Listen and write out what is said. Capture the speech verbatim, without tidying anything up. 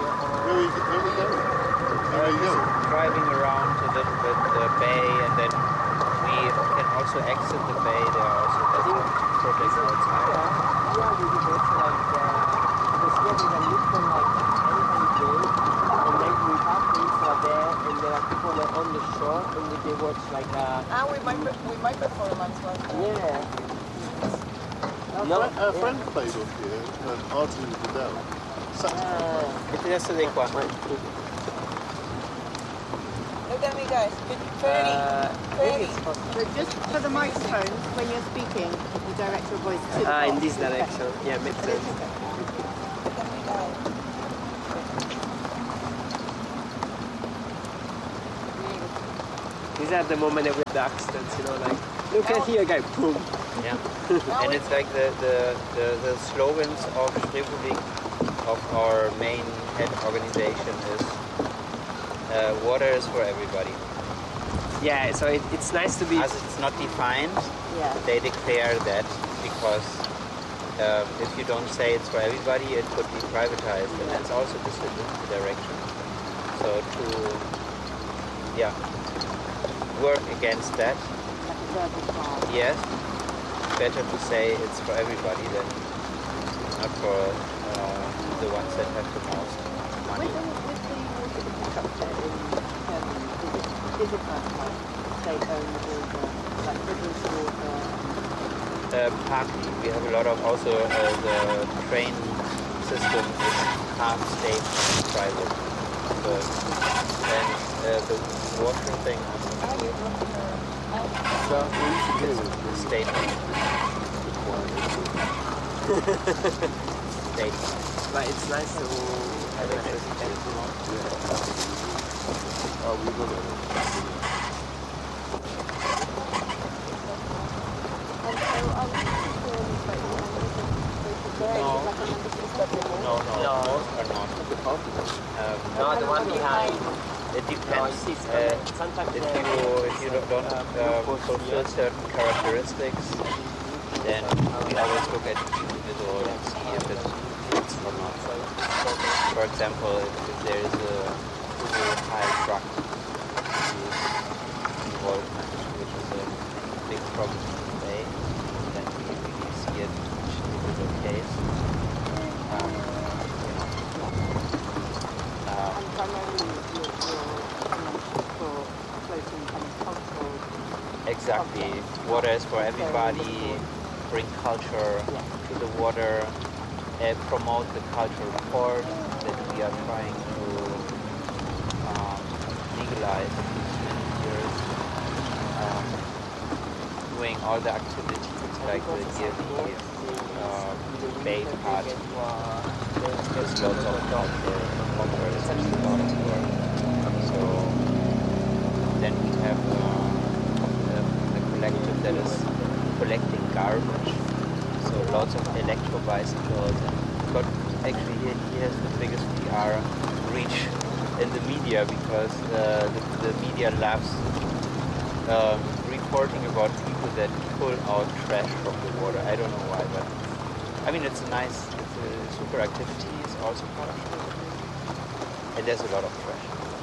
Where are we, where are we going? Where are you going? Driving around a little bit the bay, and then we can also exit the bay. There are also different projects outside. Yeah, we did it like because here we can look from like any day, and then we have things are there, and there are people like on the shore, and we they watch like a. Ah, we might we might performance one. Yeah. Our, No, friend, our yeah. friend played on here, um, Martin Vidal. Ah. It is the qua. Look at me, guys. Pretty, Uh, pretty. But just for the microphones, when you're speaking, you direct your voice to the Ah, in box. this direction. Yeah, makes sense. Look at me, guys. These are the moment with the accents, you know, like look at here, guy, boom. Yeah. And it's like the, the, the, the slogans of Schneepublik, of our main head organization is uh, water is for everybody. Yeah, so it, it's nice to be. As it's not defined, Yeah. they declare that because um, if you don't say it's for everybody, it could be privatized, and that's also the the direction. So to yeah work against that, Like a verbal card. yes, better to say it's for everybody than not for uh, the ones that have the most money. With the, with the water infrastructure in Germany, is it, is it kind of like state-owned water, like rivers water? Uh, partly, we have a lot of also uh, the train system is half state, half private. So and uh, the water thing So, we used to do it. is state. State. But it's nice to have electricity. Oh, we got it. And so are we still like, No. like a membership schedule? No, no, No. most are not. Um, No, the one behind. it No, depends. it is. Uh, Uh, sometimes if uh, you if you don't, don't uh, uh, glucose fulfill here. certain characteristics, then we always look at each individual and see if it fits or not. For example, if, if there is a super high truck involvement, which is a big problem in the bay, then we really see it in each individual case. Um, um, And primarily your, your membership for floating kind of cultural. Exactly. Water is for everybody. Bring culture to the water. Uh, promote the cultural port that we are trying to um, legalize in these many years. Um, doing all the activities like the yearly uh, bay party. There's lots of culture. Culture is actually a lot of work. So then we have uh, a, a collective that is collecting garbage. So lots of electro bicycles, and but actually he, he has the biggest P R reach in the media because uh, the, the media loves um, reporting about people that pull out trash from the water. I don't know why, but I mean it's a nice, it's a super activity. It's also part of it, and there's a lot of trash.